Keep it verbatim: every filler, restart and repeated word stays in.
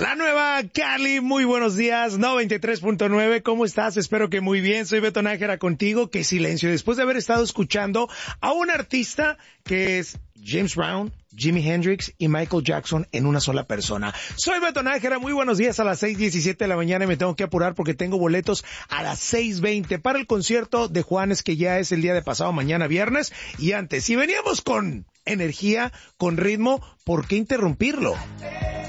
La nueva Cali, muy buenos días, noventa y tres punto nueve, ¿cómo estás? Espero que muy bien, soy Beto Nájera contigo. Qué silencio, después de haber estado escuchando a un artista que es James Brown, Jimi Hendrix y Michael Jackson en una sola persona. Soy Beto Nájera, muy buenos días a las seis diecisiete de la mañana y me tengo que apurar porque tengo boletos a las seis veinte para el concierto de Juanes, que ya es el día de pasado mañana viernes y antes. Si veníamos con energía, con ritmo, ¿por qué interrumpirlo?